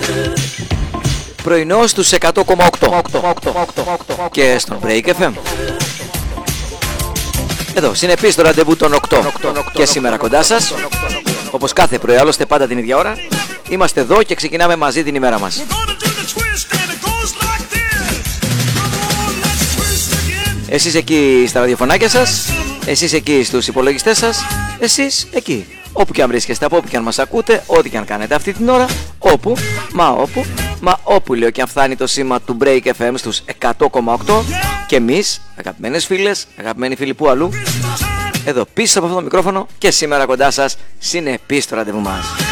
Πρωινό στους 100,8 και στον Break FM. Εδώ, συνεπείς το ραντεβού των 8 και σήμερα κοντά σας. Όπως κάθε πρωί, άλλωστε πάντα την ίδια ώρα. Είμαστε εδώ και ξεκινάμε μαζί την ημέρα μας. Εσείς εκεί στα ραδιοφωνάκια σας, εσείς εκεί στους υπολογιστές σας, εσείς εκεί. Όπου και αν βρίσκεστε, από όπου και αν μας ακούτε, ό,τι και αν κάνετε αυτή την ώρα, όπου, όπου λέω και αν φτάνει το σήμα του Break FM στους 100,8 και εμείς, αγαπημένες φίλες, αγαπημένοι φίλοι που αλλού, εδώ πίσω από αυτό το μικρόφωνο και σήμερα κοντά σας, συνεπείς το ραντεβού μας.